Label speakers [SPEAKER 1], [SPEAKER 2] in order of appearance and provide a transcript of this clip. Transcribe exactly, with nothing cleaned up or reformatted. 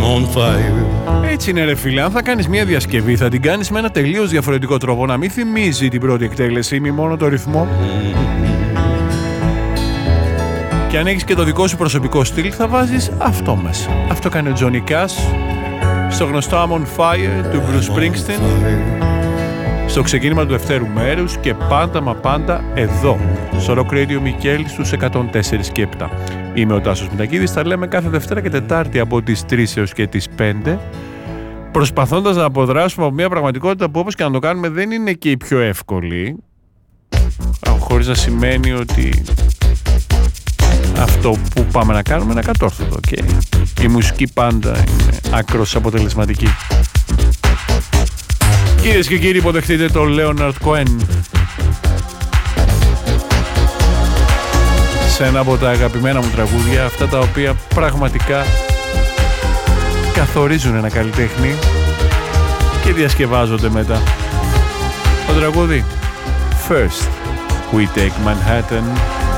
[SPEAKER 1] on fire.
[SPEAKER 2] Έτσι είναι ρε φίλε, αν θα κάνεις μια διασκευή θα την κάνεις με ένα τελείως διαφορετικό τρόπο, να μην θυμίζει την πρώτη εκτέλεση ή μόνο το ρυθμό. Και αν έχεις και το δικό σου προσωπικό στυλ θα βάζεις αυτό μέσα. Αυτό κάνει ο Johnny Cash στο γνωστό I'm on Fire του Bruce Springsteen, στο ξεκίνημα του δευτέρου μέρους και πάντα μα πάντα εδώ στο Rock Radio Μικέλη στους εκατόν τέσσερα και επτά. Είμαι ο Τάσος Μητακίδης, τα λέμε κάθε Δευτέρα και Τετάρτη από τις τρεις έως και τις πέντε, προσπαθώντας να αποδράσουμε από μια πραγματικότητα που όπως και να το κάνουμε δεν είναι και η πιο εύκολη, χωρίς να σημαίνει ότι αυτό που πάμε να κάνουμε είναι ακατόρθωτο και η μουσική πάντα είναι άκρως αποτελεσματική. Κυρίες και κύριοι, υποδεχτείτε τον Leonard Cohen σε ένα από τα αγαπημένα μου τραγούδια, αυτά τα οποία πραγματικά καθορίζουν ένα καλλιτέχνη και διασκευάζονται μετά. Το τραγούδι First We Take Manhattan